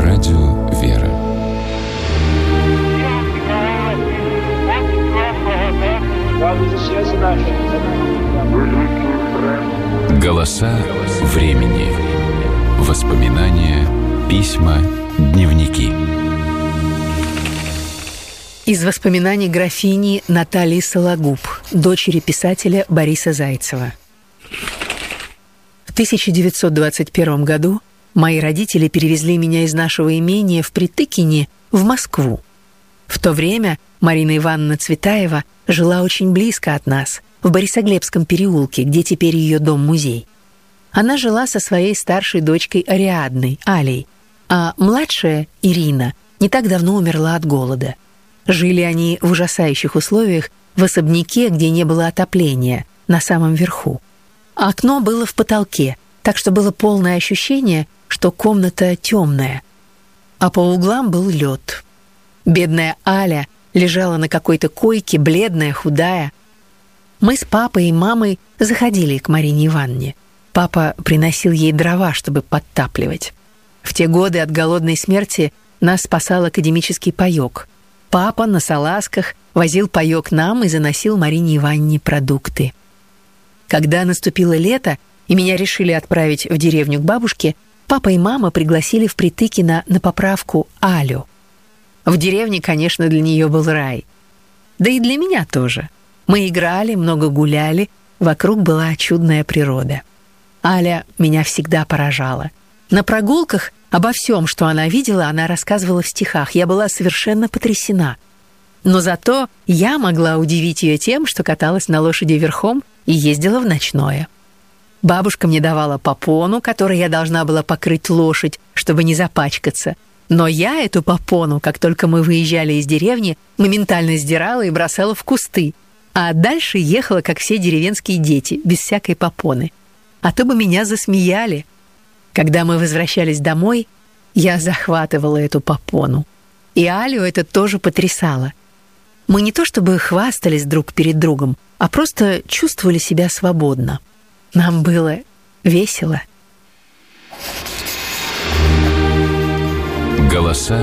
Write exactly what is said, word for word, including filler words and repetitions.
Радио «Вера». Голоса времени. Воспоминания, письма, дневники. Из воспоминаний графини Натальи Сологуб, дочери писателя Бориса Зайцева. В тысяча девятьсот двадцать первом году мои родители перевезли меня из нашего имения в Притыкине в Москву. В то время Марина Ивановна Цветаева жила очень близко от нас, в Борисоглебском переулке, где теперь ее дом-музей. Она жила со своей старшей дочкой Ариадной, Алей, а младшая, Ирина, не так давно умерла от голода. Жили они в ужасающих условиях в особняке, где не было отопления, на самом верху. Окно было в потолке, так что было полное ощущение, что комната темная, а по углам был лед. Бедная Аля лежала на какой-то койке, бледная, худая. Мы с папой и мамой заходили к Марине Ивановне. Папа приносил ей дрова, чтобы подтапливать. В те годы от голодной смерти нас спасал академический паёк. Папа на салазках возил паёк нам и заносил Марине Ивановне продукты. Когда наступило лето, и меня решили отправить в деревню к бабушке, папа и мама пригласили в Притыкино на поправку Алю. В деревне, конечно, для нее был рай. Да и для меня тоже. Мы играли, много гуляли, вокруг была чудная природа. Аля меня всегда поражала. На прогулках обо всем, что она видела, она рассказывала в стихах. Я была совершенно потрясена. Но зато я могла удивить ее тем, что каталась на лошади верхом и ездила в ночное. Бабушка мне давала попону, которой я должна была покрыть лошадь, чтобы не запачкаться. Но я эту попону, как только мы выезжали из деревни, моментально сдирала и бросала в кусты, а дальше ехала, как все деревенские дети, без всякой попоны. А то бы меня засмеяли. Когда мы возвращались домой, я захватывала эту попону. И Алю это тоже потрясало. Мы не то чтобы хвастались друг перед другом, а просто чувствовали себя свободно. Нам было весело. Голоса